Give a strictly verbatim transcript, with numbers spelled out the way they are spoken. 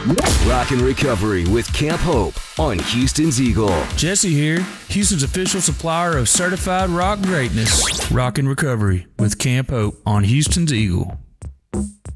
Rock and Recovery with Camp Hope on Houston's Eagle. Jesse here, Houston's official supplier of certified rock greatness. Rock and Recovery with Camp Hope on Houston's Eagle.